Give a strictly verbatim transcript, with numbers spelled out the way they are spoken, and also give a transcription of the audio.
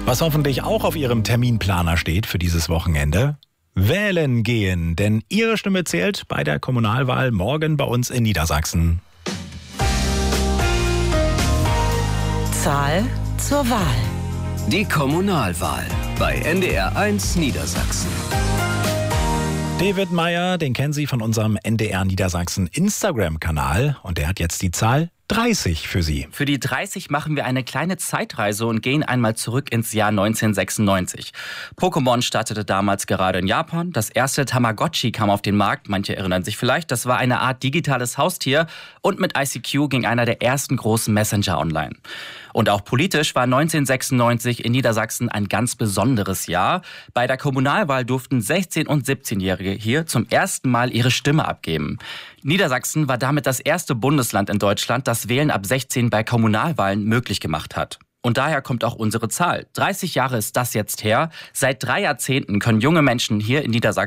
Was hoffentlich auch auf Ihrem Terminplaner steht für dieses Wochenende: wählen gehen, denn Ihre Stimme zählt bei der Kommunalwahl morgen bei uns in Niedersachsen. Zahl zur Wahl. Die Kommunalwahl bei N D R eins Niedersachsen. David Meyer, den kennen Sie von unserem N D R Niedersachsen Instagram-Kanal, und der hat jetzt die Zahl dreißig für Sie. Für die dreißig machen wir eine kleine Zeitreise und gehen einmal zurück ins Jahr neunzehnhundertsechsundneunzig. Pokémon startete damals gerade in Japan. Das erste Tamagotchi kam auf den Markt. Manche erinnern sich vielleicht. Das war eine Art digitales Haustier. Und mit I C Q ging einer der ersten großen Messenger online. Und auch politisch war neunzehnhundertsechsundneunzig in Niedersachsen ein ganz besonderes Jahr. Bei der Kommunalwahl durften sechzehn- und siebzehnjährige hier zum ersten Mal ihre Stimme abgeben. Niedersachsen war damit das erste Bundesland in Deutschland, das Wählen ab sechzehn bei Kommunalwahlen möglich gemacht hat. Und daher kommt auch unsere Zahl. dreißig Jahre ist das jetzt her. Seit drei Jahrzehnten können junge Menschen hier in Niedersachsen